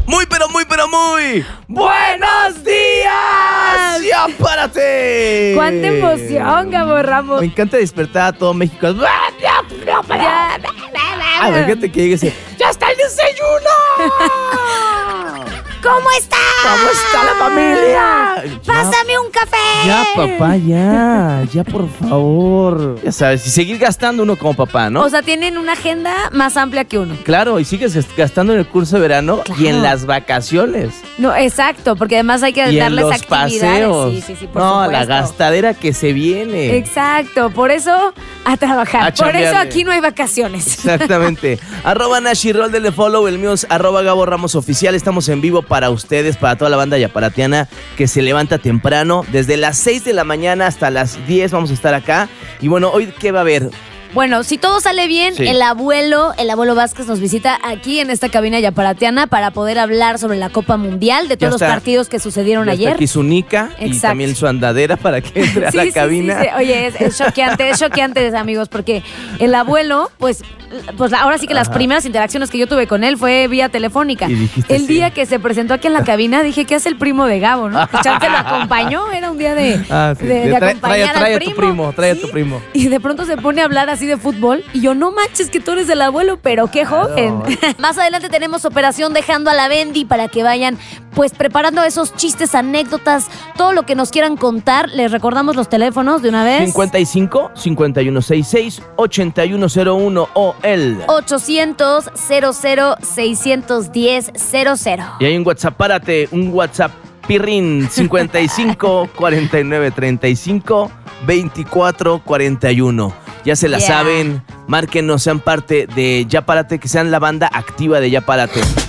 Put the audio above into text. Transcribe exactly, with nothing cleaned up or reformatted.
Muy, pero muy, pero muy... ¡Buenos días! ¡Ya párate! ¡Cuánta emoción, Gabo Ramos! Me encanta despertar a todo México. Ya. Ah, fíjate que llegue ese... ¡Ya está el desayuno! ¿Cómo está? ¿Cómo está la familia? ¡Pásame ya, un café! Ya, papá, ya. Ya, por favor. Ya sabes, y seguir gastando uno como papá, ¿no? O sea, tienen una agenda más amplia que uno. Claro, y sigues gastando en el curso de verano claro. y en las vacaciones. No, exacto, porque además hay que y darles en los actividades. Paseos. Sí, sí, sí, por no, supuesto. la gastadera que se viene. Exacto, por eso a trabajar. A por eso chambearle. aquí no hay vacaciones. Exactamente. Arroba Nashi Roll, denle follow. El mío es arroba Gabo Ramos Oficial. Estamos en vivo para ustedes, para toda la banda yaparatiana que se levanta temprano. Desde las seis de la mañana hasta las diez vamos a estar acá. Y bueno, hoy, ¿qué va a haber? Bueno, si todo sale bien, sí. el abuelo, el abuelo Vázquez nos visita aquí en esta cabina yaparatiana para poder hablar sobre la Copa Mundial, de todos está, los partidos que sucedieron ya ayer. Está aquí su nica y también su andadera para que entre sí, a la sí, cabina. Sí, sí. Oye, es, es choqueante, es choqueante, amigos, porque el abuelo, pues, pues ahora sí que las Ajá. primeras interacciones que yo tuve con él fue vía telefónica. El sí. día que se presentó aquí en la cabina, dije, ¿qué hace el primo de Gabo, no? Chance lo acompañó, era un día de, ah, sí. de, de, de trae, acompañar trae, trae al a tu primo. primo. Trae ¿Sí? a tu primo. Y de pronto se pone a hablar así de fútbol y yo, no manches que tú eres el abuelo, pero qué joven. Claro. Más adelante tenemos Operación Dejando a la Bendy para que vayan pues preparando esos chistes, anécdotas, todo lo que nos quieran contar. Les recordamos los teléfonos de una vez. cincuenta y cinco, cincuenta y uno sesenta y seis, ochenta y uno cero uno o el ochocientos, cero cero, seiscientos diez, cero cero. Y hay un WhatsApp, párate, un WhatsApp pirrín, cincuenta y cinco, cuarenta y nueve, treinta y cinco, veinticuatro, cuarenta y uno. Ya se la yeah. saben, márquenos, sean parte de Ya Párate, que sean la banda activa de Ya Párate.